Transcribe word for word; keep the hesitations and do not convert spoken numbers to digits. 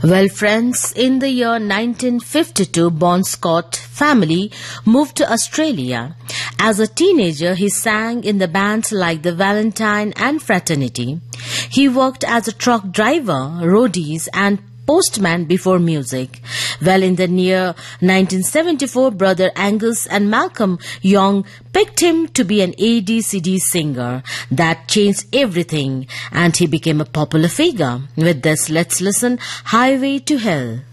Well, friends, in the year nineteen fifty-two, Bon Scott family moved to Australia. As a teenager, he sang in the bands like the Valentine and Fraternity. He worked as a truck driver, roadies and postman before music. Well, in the year nineteen seventy-four, brother Angus and Malcolm Young picked him to be an A D C D singer. That changed everything and he became a popular figure. With this, let's listen Highway to Hell.